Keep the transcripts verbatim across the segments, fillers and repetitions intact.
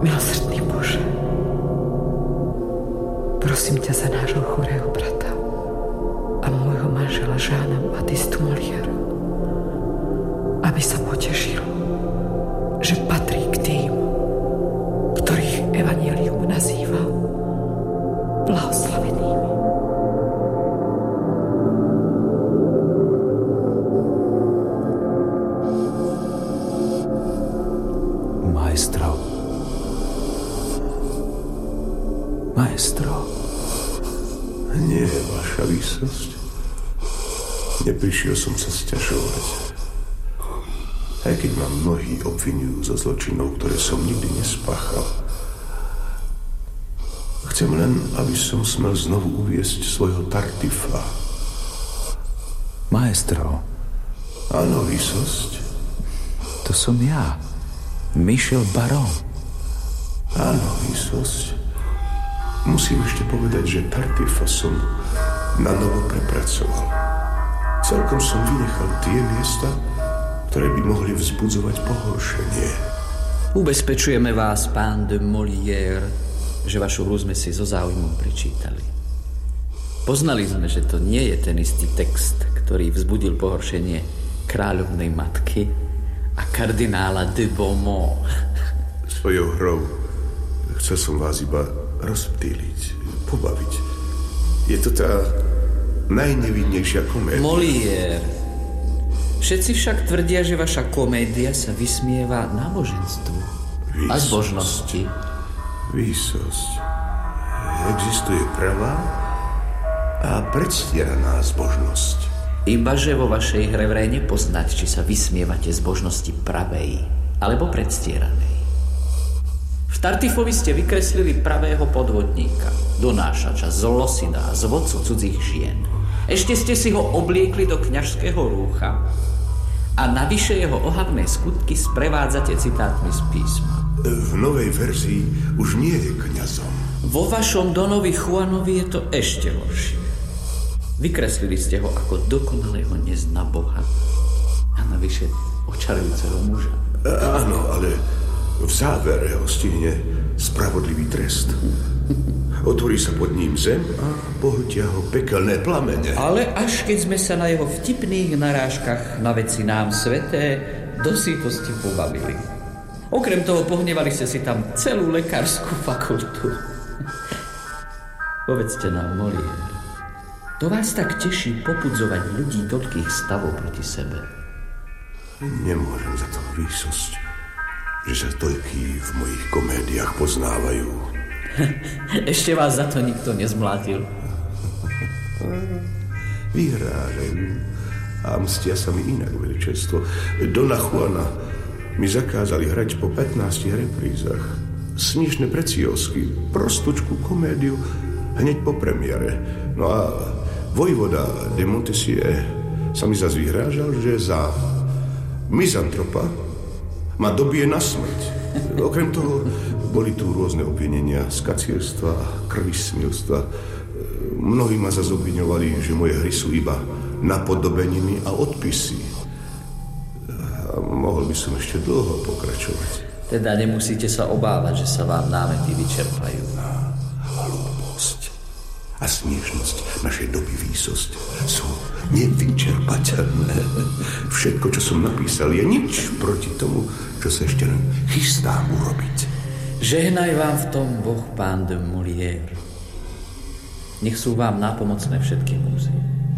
Milosrdný Bože, prosím ťa za nášho chorého brata a môjho manžela Žána Batistu Moliéra, aby sa potešil, že patrí k tým, ktorých evanjelium nazýva blahoslavenými. Maestro. Maestro. Nie, vaša výsosť. Neprišiel som sa sťažovať. Aj keď ma mnohí obvinujú zo zločinov, ktoré som nikdy nespáchal. Chcem len, aby som smel znovu uviesť svojho Tartifa. Maestro. Áno, výsosť. To som ja. Michel Baron. Áno, výsosť. Musím ešte povedať, že Tartifa som na novo prepracoval. Celkom som vynechal tie miesta, ktoré by mohli vzbudzovať pohoršenie. Ubezpečujeme vás, pán de Molière, že vašu hru sme si so záujmom prečítali. Poznali sme, že to nie je ten istý text, ktorý vzbudil pohoršenie kráľovnej matky a kardinála de Beaumont. Svojou hrou chcel som vás iba rozptýliť, pobaviť. Je to tá najnevinnejšia komédia. Molière. Všetci však tvrdia, že vaša komédia sa vysmieva náboženstvu a zbožnosti. Výsosť. Existuje pravá a predstieraná zbožnosť. Ibaže vo vašej hre vraj nepoznať, či sa vysmievate zbožnosti pravej alebo predstieranej. V Tartifovi ste vykreslili pravého podvodníka, donášača, zlosina, zvodcu cudzích žien. Ešte ste si ho obliekli do kňažského rúcha a navyše jeho ohavné skutky sprevádzate citátmi z písma. V novej verzii už nie je kňazom. Vo vašom Donovi Juanovi je to ešte horšie. Vykreslili ste ho ako dokonalého nezna Boha a navyše očarujúceho muža. Áno, ale v závere ho stihne spravodlivý trest. Otvorí sa pod ním zem a pohltia ho pekelné plamene. Ale až keď sme sa na jeho vtipných narážkach na veci nám sveté do sítosti pobavili. Okrem toho pohnevali ste si tam celú lekárskú fakultu. Povedzte nám, Molière, to vás tak teší popudzovať ľudí toľkých stavov proti sebe? Nemôžem za to výsosť, že sa toľkí v mojich komédiách poznávajú. Ešte vás za to nikto nezmlátil. Vyhrážajú a mstia sa mi inak, veličenstvo. Dona Juana mi zakázali hrať po pätnástich reprízach. Snižné preciosky, prostučku komédiu hneď po premiére. No a vojvoda de Montessier sa mi zase vyhrážal, že za mizantropa ma dobije na smrť. Okrem toho boli tu rôzne obvinenia z kacierstva a krvismilstva. Mnohí ma zase obviňovali, že moje hry sú iba napodobeniny a odpisy. A mohol by som ešte dlho pokračovať. Teda nemusíte sa obávať, že sa vám námety vyčerpajú. Hlúposť a smiešnosť našej doby výsosť sú nevyčerpateľné. Všetko, čo som napísal, je nič proti tomu, čo sa ešte len chystám urobiť. Žehnaj vám v tom Boh, pán de Molière. Nech sú vám nápomocné všetky múzy.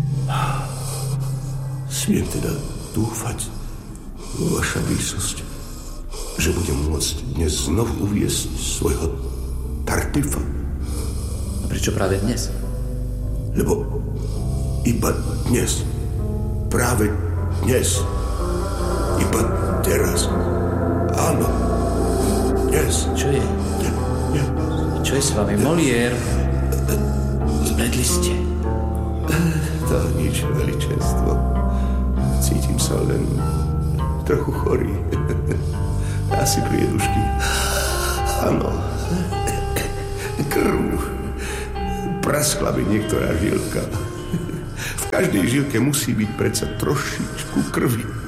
Smiem teda dúfať, vaša výsosť, že budem môcť dnes znovu uviesť svojho Tartifa. A prečo práve dnes? Lebo iba dnes, práve dnes, iba teraz, áno, dnes. Čo je? Ne, ne. Čo je s vami, Molière? Zbledli ste. To nič, veličenstvo. Cítim sa len trochu chorý. Asi priedušky. Áno. Krv. Praskla by niektorá žilka. V každej žilke musí byť predsa trošičku krvi.